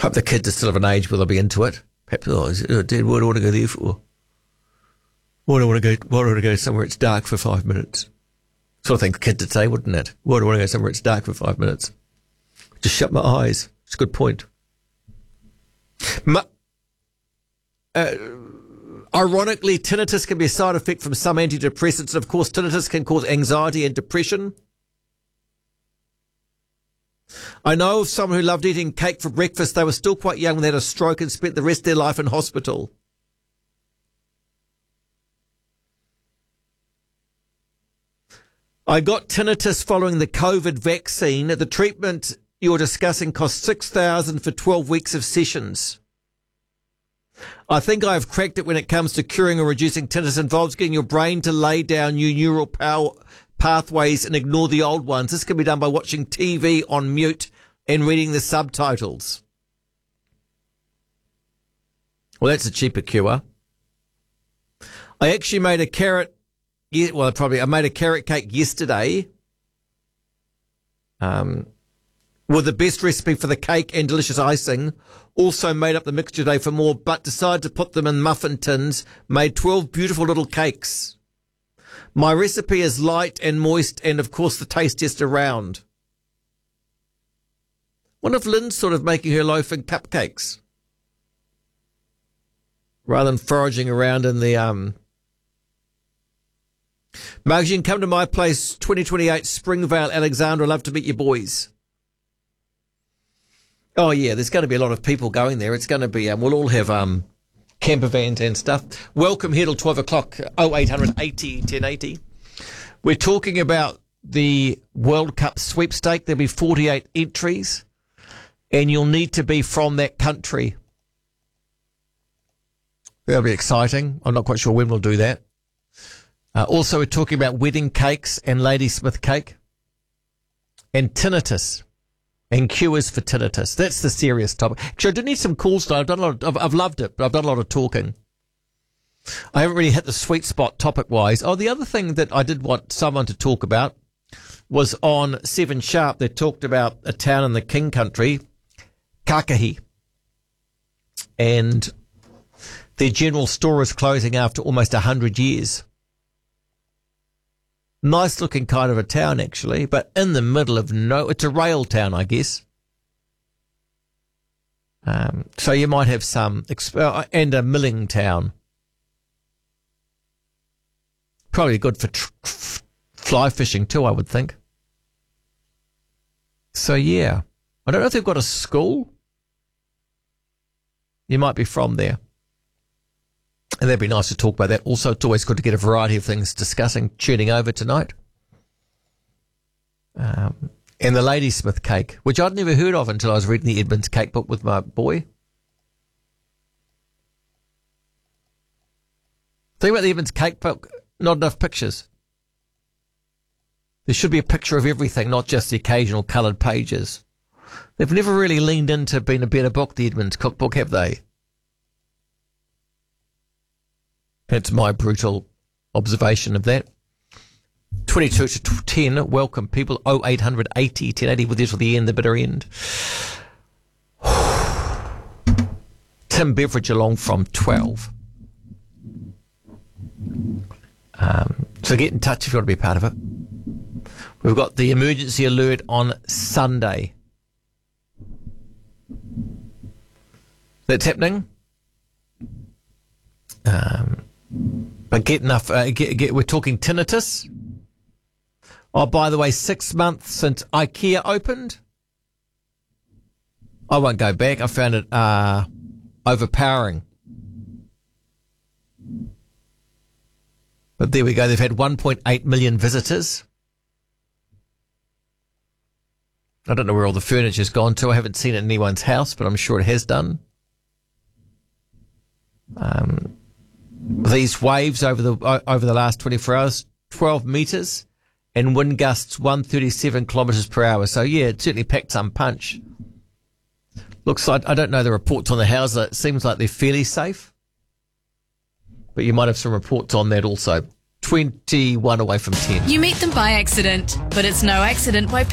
Hope the kids are still of an age where they'll be into it. Perhaps, Dad, why do I want to go there for? Why do I want to go somewhere it's dark for 5 minutes? Sort of thing the kids would say, wouldn't it? Why do I want to go somewhere it's dark for 5 minutes? Just shut my eyes. It's a good point. Ironically, tinnitus can be a side effect from some antidepressants, and of course, tinnitus can cause anxiety and depression. I know of someone who loved eating cake for breakfast. They were still quite young when they had a stroke and spent the rest of their life in hospital. I got tinnitus following the COVID vaccine. The treatment you're discussing cost $6,000 for 12 weeks of sessions. I think I've cracked it when it comes to curing or reducing tinnitus. It involves getting your brain to lay down new neural pathways and ignore the old ones. This can be done by watching TV on mute and reading the subtitles. Well, that's a cheaper cure. I actually made a carrot cake yesterday with the best recipe for the cake and delicious icing. Also made up the mixture today for more, but decided to put them in muffin tins. Made 12 beautiful little cakes. My recipe is light and moist and, of course, the tastiest around. Wonder if Lynn's sort of making her loaf in cupcakes rather than foraging around in the... Mark, you can come to my place, 2028 Springvale, Alexandra. I'd love to meet you boys. Oh, yeah, there's going to be a lot of people going there. It's going to be, we'll all have camper vans and stuff. Welcome here till 12 o'clock, 0800 80 1080. We're talking about the World Cup sweepstake. There'll be 48 entries, and you'll need to be from that country. That'll be exciting. I'm not quite sure when we'll do that. Also, we're talking about wedding cakes and Ladysmith cake and tinnitus and cures for tinnitus. That's the serious topic. Actually, I did need some calls today. I've loved it, but I've done a lot of talking. I haven't really hit the sweet spot topic-wise. Oh, the other thing that I did want someone to talk about was on 7 Sharp. They talked about a town in the King Country, Kakahi, and their general store is closing after almost 100 years. Nice looking kind of a town, actually, but in the middle of it's a rail town, I guess. So you might have some, and a milling town. Probably good for fly fishing too, I would think. So yeah, I don't know if they've got a school. You might be from there. And that'd be nice to talk about that. Also, it's always good to get a variety of things tuning over tonight. And the Ladysmith cake, which I'd never heard of until I was reading the Edmonds Cake Book with my boy. Think about the Edmonds Cake Book, not enough pictures. There should be a picture of everything, not just the occasional coloured pages. They've never really leaned into being a better book, the Edmonds Cookbook, have they? That's my brutal observation of that. 22 to 10, welcome people, 0800 80 1080 with you till the end, the bitter end. Tim Beveridge along from 12. So get in touch if you want to be part of it. We've got the emergency alert on Sunday. That's happening. But get enough. We're talking tinnitus. Oh, by the way, 6 months since IKEA opened. I won't go back. I found it overpowering. But there we go. They've had 1.8 million visitors. I don't know where all the furniture's gone to. I haven't seen it in anyone's house, but I'm sure it has done. These waves over the last 24 hours, 12 metres, and wind gusts 137 kilometres per hour. So yeah, it certainly packed some punch. Looks like, I don't know the reports on the houses. It seems like they're fairly safe, but you might have some reports on that also. 21 away from 10. You meet them by accident, but it's no accident why